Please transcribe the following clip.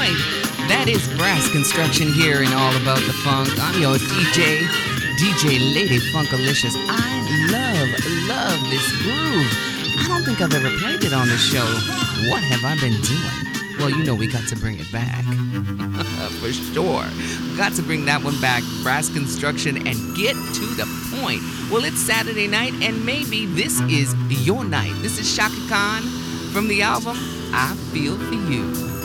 point. That is Brass Construction here in All About the Funk. I'm your DJ Lady Funkalicious. I love this groove. I don't think I've ever played it on the show. What have I been doing? Well, you know we got to bring it back. For sure. Got to bring that one back, Brass Construction, and get to the point. Well, it's Saturday night, and maybe this is your night. This is Chaka Khan from the album I Feel For You.